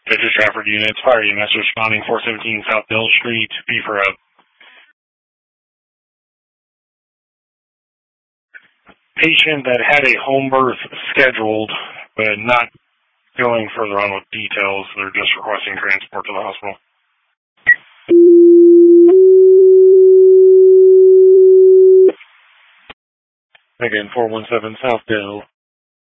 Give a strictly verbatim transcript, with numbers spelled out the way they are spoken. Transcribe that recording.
This is Trafford Units, Fire E M S responding four seventeen South Bill Street, B for up. Patient that had a home birth scheduled, but not going further on with details. They're just requesting transport to the hospital. Again, four one seven South Bill.